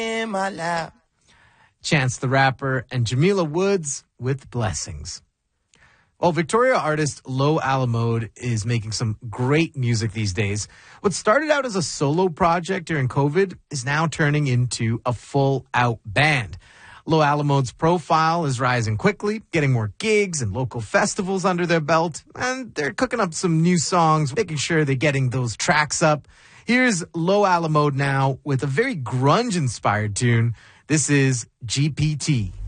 in my lap. Chance the Rapper, and Jamila Woods with Blessings. Well, Victoria artist Low Alamode is making some great music these days. What started out as a solo project during COVID is now turning into a full-out band. Low Alamode's profile is rising quickly, getting more gigs and local festivals under their belt, and they're cooking up some new songs, making sure they're getting those tracks up. Here's Low Alamode now with a very grunge-inspired tune. This is GPT.